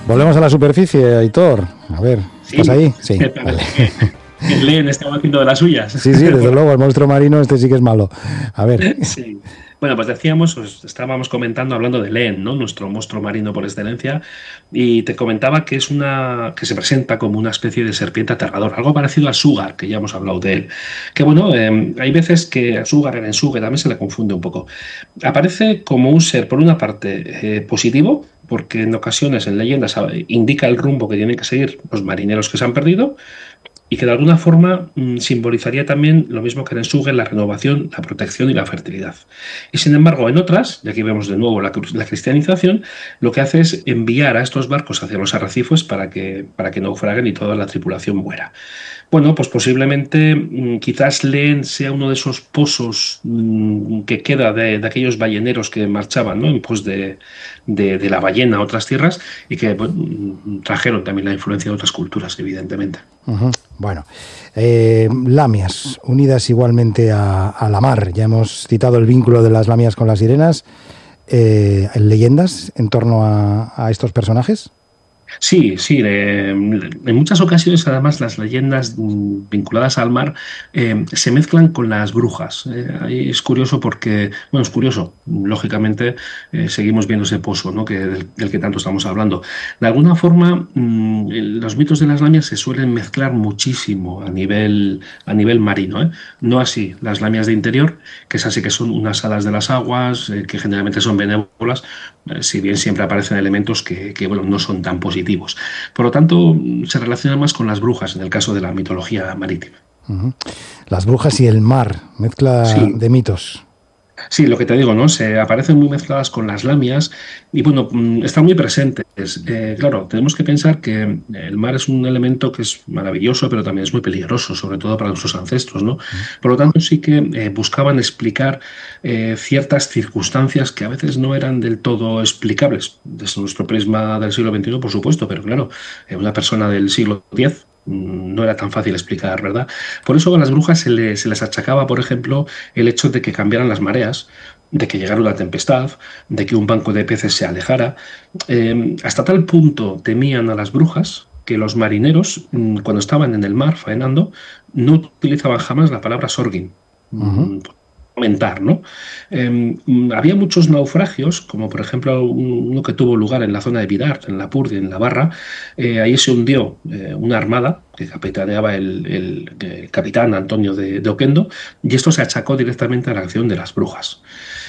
Volvemos a la superficie, Aitor. A ver, ¿estás ahí? Sí. Vale. El Leen estaba haciendo de las suyas. Sí, desde luego, el monstruo marino este sí que es malo. A ver. Sí. Bueno, pues decíamos, estábamos comentando, hablando de Leen, ¿no? Nuestro monstruo marino por excelencia, y te comentaba que que se presenta como una especie de serpiente aterrador, algo parecido a Sugar, que ya hemos hablado de él. Que bueno, hay veces que a Sugar, en Sugar también se le confunde un poco. Aparece como un ser, por una parte, positivo, porque en ocasiones en leyendas indica el rumbo que tienen que seguir los marineros que se han perdido, y que de alguna forma simbolizaría también lo mismo que en Suger, la renovación, la protección y la fertilidad. Y sin embargo, en otras, y aquí vemos de nuevo la cristianización, lo que hace es enviar a estos barcos hacia los arrecifes para que naufraguen y toda la tripulación muera. Bueno, pues posiblemente quizás Leen sea uno de esos pozos que queda de aquellos balleneros que marchaban, ¿no? En pos de la ballena a otras tierras y que trajeron también la influencia de otras culturas, evidentemente. Uh-huh. Bueno, lamias, unidas igualmente a la mar. Ya hemos citado el vínculo de las lamias con las sirenas. ¿Leyendas en torno a estos personajes? Sí, en muchas ocasiones además las leyendas vinculadas al mar se mezclan con las brujas. Es curioso porque, bueno, es curioso, lógicamente seguimos viendo ese pozo, ¿no? Del que tanto estamos hablando. De alguna forma, los mitos de las lamias se suelen mezclar muchísimo a nivel marino, ¿eh? No así las lamias de interior, que es así que son unas hadas de las aguas, que generalmente son benévolas, si bien siempre aparecen elementos que bueno, no son tan positivos. Por lo tanto, se relaciona más con las brujas en el caso de la mitología marítima. Uh-huh. Las brujas y el mar, mezcla de mitos. Sí, lo que te digo, ¿no? Se aparecen muy mezcladas con las lamias y, bueno, están muy presentes. Claro, tenemos que pensar que el mar es un elemento que es maravilloso, pero también es muy peligroso, sobre todo para nuestros ancestros, ¿no? Por lo tanto, sí que buscaban explicar ciertas circunstancias que a veces no eran del todo explicables. Desde nuestro prisma del siglo XXI, por supuesto, pero claro, una persona del siglo X no era tan fácil explicar, ¿verdad? Por eso a las brujas se les achacaba, por ejemplo, el hecho de que cambiaran las mareas, de que llegara una tempestad, de que un banco de peces se alejara. Hasta tal punto temían a las brujas que los marineros, cuando estaban en el mar faenando, no utilizaban jamás la palabra sorgin. Uh-huh. Comentar, ¿no? Había muchos naufragios, como por ejemplo uno que tuvo lugar en la zona de Vidart, en Lapurdi, en Navarra. Ahí se hundió una armada que capitaneaba el capitán Antonio de Oquendo, y esto se achacó directamente a la acción de las brujas.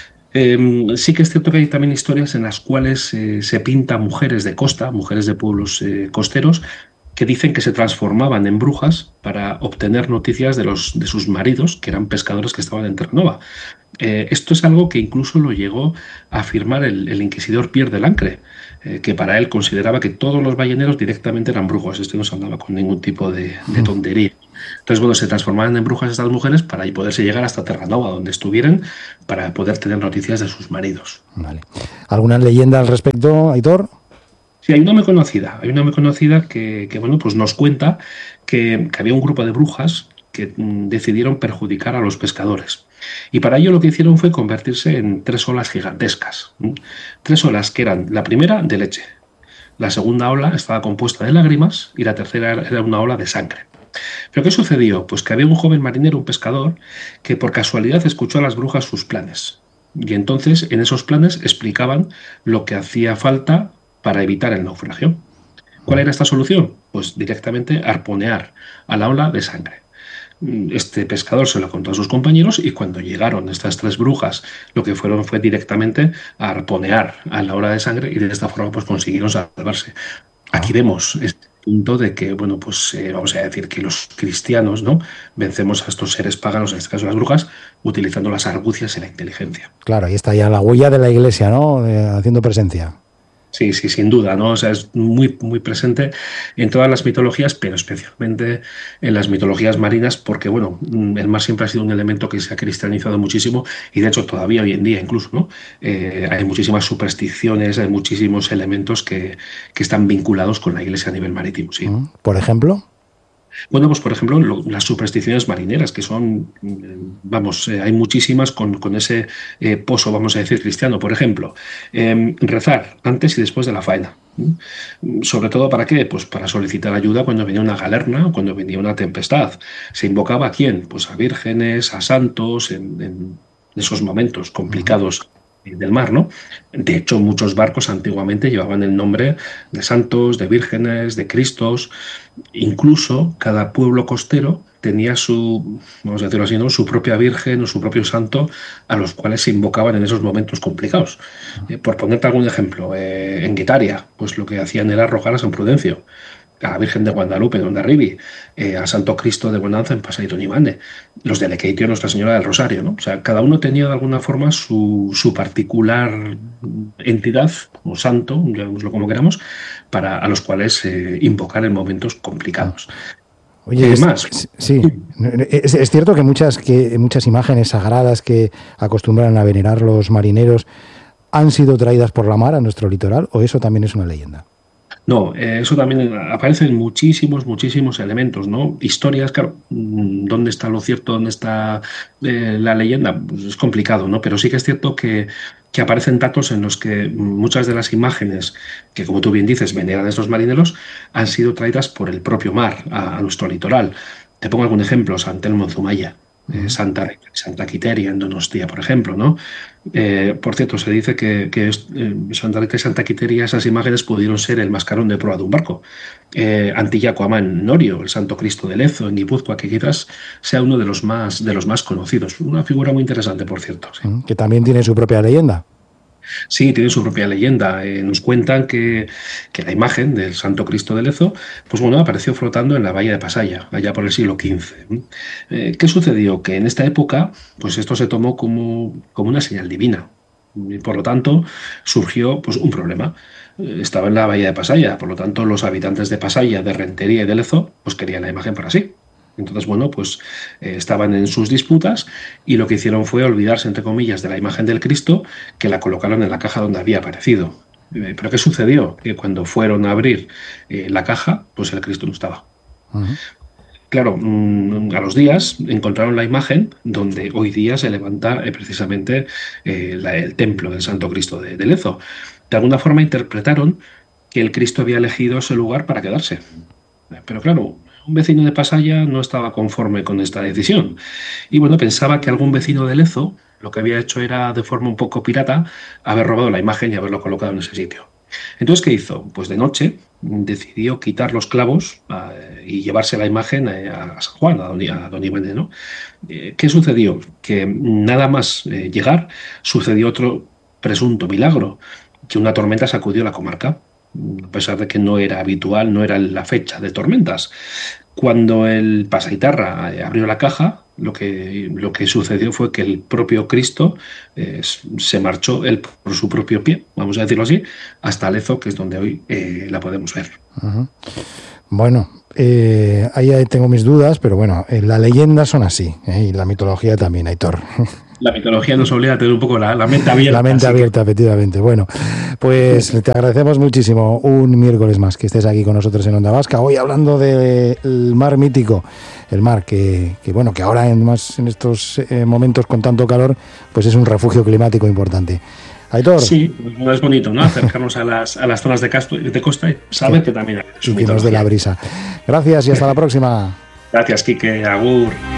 Sí que es cierto que hay también historias en las cuales se pinta mujeres de costa, mujeres de pueblos costeros, que dicen que se transformaban en brujas para obtener noticias de sus maridos, que eran pescadores que estaban en Terranova. Esto es algo que incluso lo llegó a afirmar el inquisidor Pierre de Lancre, que para él consideraba que todos los balleneros directamente eran brujos. Esto no se andaba con ningún tipo de tontería. Entonces, bueno, se transformaban en brujas estas mujeres para poderse llegar hasta Terranova, donde estuvieran, para poder tener noticias de sus maridos. Vale. ¿Alguna leyenda al respecto, Aitor? Sí, hay una muy conocida que bueno, pues nos cuenta que había un grupo de brujas que decidieron perjudicar a los pescadores. Y para ello lo que hicieron fue convertirse en 3 olas gigantescas. 3 olas que eran, la primera, de leche. La segunda ola estaba compuesta de lágrimas y la tercera era una ola de sangre. ¿Pero qué sucedió? Pues que había un joven marinero, un pescador, que por casualidad escuchó a las brujas sus planes. Y entonces en esos planes explicaban lo que hacía falta para evitar el naufragio. ¿Cuál era esta solución? Pues directamente arponear a la ola de sangre. Este pescador se lo contó a sus compañeros y cuando llegaron estas 3 brujas, lo que fueron fue directamente a arponear a la ola de sangre y de esta forma pues consiguieron salvarse. Aquí vemos este punto de que, bueno, pues vamos a decir que los cristianos, ¿no?, vencemos a estos seres paganos, en este caso las brujas, utilizando las argucias y la inteligencia. Claro, ahí está ya la huella de la Iglesia, ¿no?, haciendo presencia. Sí, sin duda, ¿no? O sea, es muy, muy presente en todas las mitologías, pero especialmente en las mitologías marinas, porque, bueno, el mar siempre ha sido un elemento que se ha cristianizado muchísimo y, de hecho, todavía hoy en día incluso, ¿no? Hay muchísimas supersticiones, hay muchísimos elementos que están vinculados con la Iglesia a nivel marítimo, sí. ¿Por ejemplo? Bueno, pues por ejemplo, las supersticiones marineras, que son, hay muchísimas con ese pozo, vamos a decir, cristiano. Por ejemplo, rezar antes y después de la faena. Sobre todo, ¿para qué? Pues para solicitar ayuda cuando venía una galerna o cuando venía una tempestad. ¿Se invocaba a quién? Pues a vírgenes, a santos, en esos momentos complicados del mar, ¿no? De hecho, muchos barcos antiguamente llevaban el nombre de santos, de vírgenes, de cristos. Incluso cada pueblo costero tenía su, vamos a decirlo así, ¿no? Su propia virgen o su propio santo a los cuales se invocaban en esos momentos complicados. Por ponerte algún ejemplo, en Guetaria, pues lo que hacían era arrojar a San Prudencio, a la Virgen de Guadalupe en Hondarribi, a Santo Cristo de Bonanza en Pasai Donibane, los de Lequeitio, Nuestra Señora del Rosario, ¿no? O sea, cada uno tenía de alguna forma su particular entidad o santo, llamémoslo como queramos, a los cuales invocar en momentos complicados. Oye, sí, es cierto que muchas imágenes sagradas que acostumbran a venerar los marineros han sido traídas por la mar a nuestro litoral, ¿o eso también es una leyenda? No, eso también aparece en muchísimos elementos, ¿no? Historias, claro, ¿dónde está lo cierto? ¿Dónde está la leyenda? Pues es complicado, ¿no? Pero sí que es cierto que aparecen datos en los que muchas de las imágenes que, como tú bien dices, veneran a estos marineros, han sido traídas por el propio mar a nuestro litoral. Te pongo algún ejemplo: San Telmo en Zumaya, Santa Quiteria en Donostia, por ejemplo, ¿no? Por cierto, se dice que Santa Rita y Santa Quiteria, esas imágenes pudieron ser el mascarón de proa de un barco. Antillaco Ama en Norio, el Santo Cristo de Lezo en Guipúzcoa, que quizás sea uno de los más conocidos. Una figura muy interesante, por cierto. Sí. Que también tiene su propia leyenda. Sí, tiene su propia leyenda. Nos cuentan que la imagen del Santo Cristo de Lezo, pues bueno, apareció flotando en la bahía de Pasaya, allá por el siglo XV. ¿Qué sucedió? Que en esta época, pues esto se tomó como una señal divina. Y por lo tanto, surgió pues un problema. Estaba en la bahía de Pasaya, por lo tanto, los habitantes de Pasaya, de Rentería y de Lezo, pues querían la imagen para sí. Entonces, bueno, pues estaban en sus disputas y lo que hicieron fue olvidarse, entre comillas, de la imagen del Cristo, que la colocaron en la caja donde había aparecido. ¿Pero qué sucedió? Que cuando fueron a abrir la caja, pues el Cristo no estaba. Claro, a los días encontraron la imagen donde hoy día se levanta precisamente el templo del Santo Cristo de Lezo. De alguna forma interpretaron que el Cristo había elegido ese lugar para quedarse. Pero claro, un vecino de Pasaya no estaba conforme con esta decisión. Y bueno, pensaba que algún vecino de Lezo lo que había hecho era, de forma un poco pirata, haber robado la imagen y haberlo colocado en ese sitio. Entonces, ¿qué hizo? Pues de noche decidió quitar los clavos y llevarse la imagen a San Juan, a Don Iván, ¿no? ¿Qué sucedió? Que nada más llegar, sucedió otro presunto milagro, que una tormenta sacudió la comarca, a pesar de que no era habitual, no era la fecha de tormentas. Cuando el Pasaitarra abrió la caja, lo que sucedió fue que el propio Cristo se marchó él por su propio pie, vamos a decirlo así, hasta Lezo, que es donde hoy la podemos ver. Bueno, ahí tengo mis dudas, pero bueno, las leyendas son así, y la mitología también, Aitor. La mitología nos obliga a tener un poco la mente abierta. La mente abierta, efectivamente. Bueno, pues te agradecemos muchísimo un miércoles más que estés aquí con nosotros en Onda Vasca. Hoy hablando del mar mítico, el mar que bueno, que ahora en estos momentos con tanto calor, pues es un refugio climático importante. Aitor. Sí, pues es bonito, ¿no? Acercarnos a las zonas de costa y saber que también hay de la brisa. Gracias y hasta la próxima. Gracias, Quique. Agur.